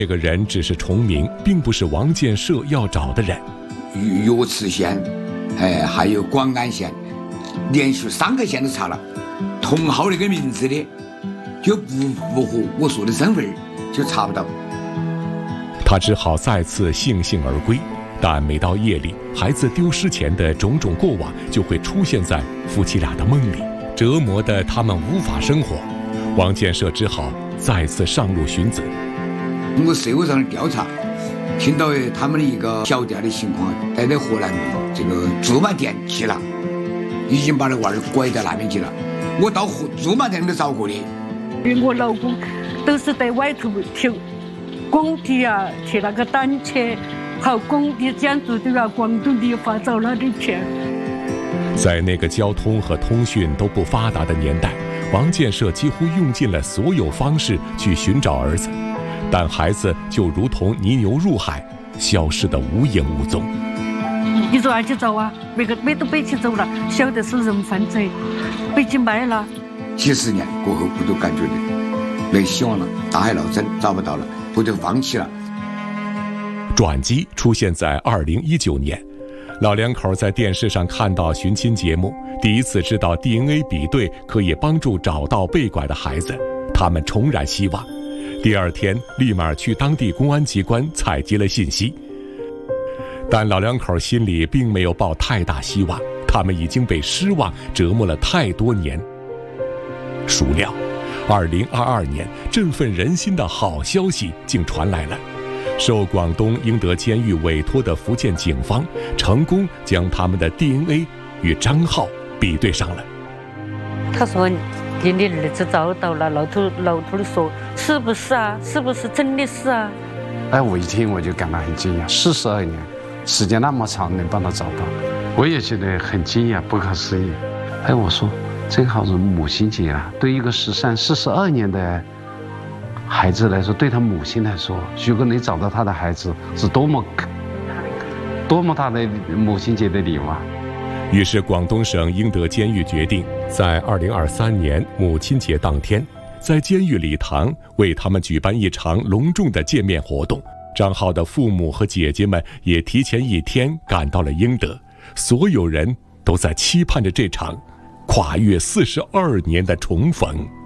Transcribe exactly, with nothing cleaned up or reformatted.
这个人只是重名，并不是王建设要找的人。 岳池县，哎，还有广安县，连续三个县都查了，同号那个名字的，就不符合我说的身份，就查不到。 他只好再次悻悻而归。但每到夜里，孩子丢失前的种种过往就会出现在夫妻俩的梦里，折磨得他们无法生活。王建设只好再次上路寻子。 通过社会上的调查，听到他们的一个小店的情况，待在河南这个驻马店去了，已经把那娃儿拐到那边去了。我到驻马店里面找过的。 我老公都是在外头去工地啊，去那个单车。好工地建筑都要广东的发找那里去。 在那个交通和通讯都不发达的年代，王建设几乎用尽了所有方式去寻找儿子，但孩子就如同泥牛入海，消失得无影无踪。 你说哪去找啊？每个每都背起走了，晓得是人贩子，背起卖了。 几十年过后，我都感觉没希望了，大海捞针，找不到了，我就放弃了。 转机出现在二零一九年，老两口在电视上看到寻亲节目，第一次知道 D N A 比对可以帮助找到被拐的孩子，他们重燃希望。第二天立马去当地公安机关采集了信息，但老两口心里并没有抱太大希望，他们已经被失望折磨了太多年。孰料二零二二年，振奋人心的好消息竟传来了。受广东英德监狱委托的福建警方成功将他们的 D N A 与张浩比对上了。 他说给你儿子找到了，老头老头说是不是啊？是不是真的是啊？ 哎，我一听我就感到很惊讶，四十二年，时间那么长能帮他找到，我也觉得很惊讶，不可思议。哎，我说正好是母亲节啊，对一个失散四十二年的孩子来说，对他母亲来说，如果你找到他的孩子，是多么多么大的母亲节的礼物啊！ 于是，广东省英德监狱决定在二零二三年母亲节当天，在监狱礼堂为他们举办一场隆重的见面活动。张浩的父母和姐姐们也提前一天赶到了英德，所有人都在期盼着这场跨越四十二年的重逢。